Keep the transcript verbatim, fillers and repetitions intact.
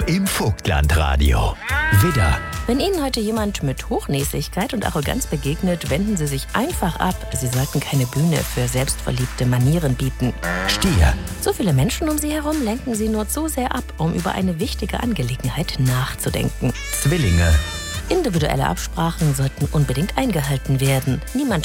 im Vogtlandradio. Widder, Wenn Ihnen heute jemand mit Hochnäsigkeit und Arroganz begegnet, wenden Sie sich einfach ab. Sie sollten keine Bühne für selbstverliebte Manieren bieten. Stier, So viele Menschen um Sie herum lenken Sie nur zu sehr ab, um über eine wichtige Angelegenheit nachzudenken. Zwillinge, Individuelle Absprachen sollten unbedingt eingehalten werden. Niemand